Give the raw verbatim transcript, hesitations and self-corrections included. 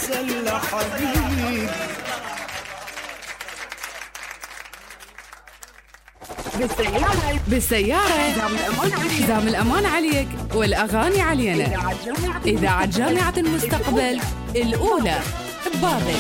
تتسلى حبيبي. بالسيارة بالسيارة حزام الأمان عليك والأغاني علينا. إذاعة جامعة المستقبل الأولى ببابل.